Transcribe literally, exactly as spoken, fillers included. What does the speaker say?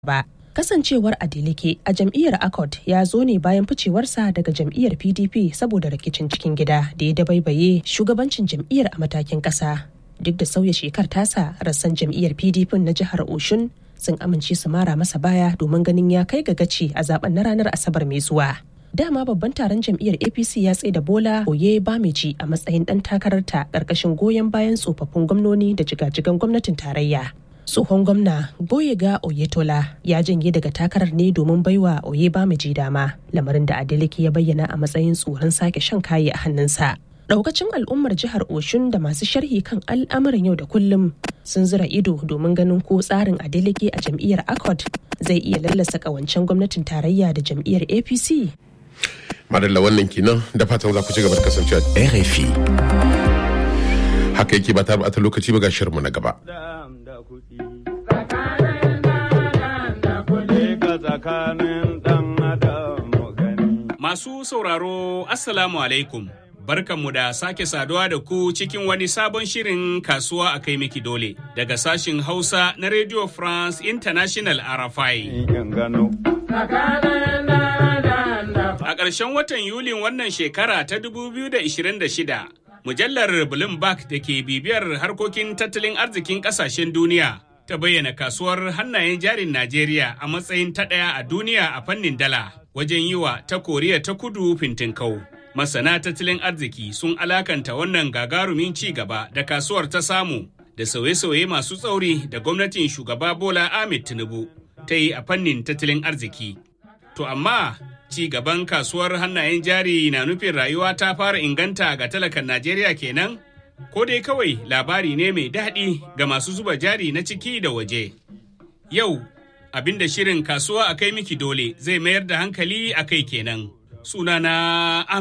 ba. Kasancewar Adeleke a jam'iyyar Accord ya zo ne bayan ficewarsa daga jam'iyyar P D P saboda rikicin cikin gida da ya dabaibaye shugabancin jam'iyyar a matakin ƙasa. Duk da sauya shekar tasa, rassan jam'iyyar P D P na jihar Oshun sun amince su mara masa baya domin ganin ya kai ga gaci a zaben na ranar Asabar mai zuwa. Dama babban taron jam'iyyar A P C ya tsaye da Bola Oyebamiji a matsayin ɗan takararta ƙarƙashin goyon bayan tsofaffin gwamnoni da jigajigan gwamnatin tarayya. Tsohon gwamna Boyega Oyetola ya janye daga takarar ne domin baiwa Oyebamiji dama, lamarin da Adeleke ya bayyana a matsayin tsoron sake shan kayi a hannunsa. Daukacin al'ummar jihar Oshun da masu sharhi kan al'amuran yau da kullum sun zura ido domin ganin ko tsarin Adeleke a jam'iyyar Accord zai iya lallasa kawancen gwamnatin tarayya da jam'iyyar A P C. Madalla wannan kenan, da fatan za ku ci gaba da kasancewa R F I. Haka yake ba ta ba ta lokaci ba ga shirmu na gaba. Masu sauraro, Assalamu alaikum. Barkanmu da sake saduwa da ku cikin wani sabon shirin kasuwa a kai miki dole daga sashin Hausa na Radio France International R F I. A ƙarshen watan Yulin wannan shekara ta dubu biyu da ishirin da shida, mujallar Bloomberg da ke bibiyar harkokin tattalin arzikin ƙasashen duniya ta bayyana kasuwar hannayen jarin Najeriya a matsayin ta ɗaya a duniya a fannin dala wajen yi wa ta Koriya ta Kudu fintinkau. Masana tattalin arziki sun alakanta wannan gagarumin ci gaba da kasuwar ta samu da sauye-sauye masu tsauri da gwamnatin shugaba Bola Ahmed Tinubu ta yi a fannin tattalin arziki. To amma ci gaban kasuwar hannayen jari na nufin rayuwa ta fara inganta ga talakan Najeriya kenan? Ko dai kawai labari ne mai daɗi ga masu zuba jari na ciki da waje. Yau, abinda shirin kasuwa a kai miki dole zai mayar da hankali a kai kenan. Sunana